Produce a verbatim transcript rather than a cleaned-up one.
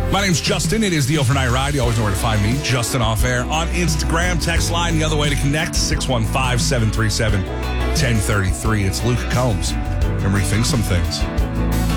My name's Justin. It is the Overnight Ride. You always know where to find me, Justin Off Air, on Instagram. Text line, the other way to connect, six one five, seven three seven, one zero three three. It's Luke Combs. And rethink some things.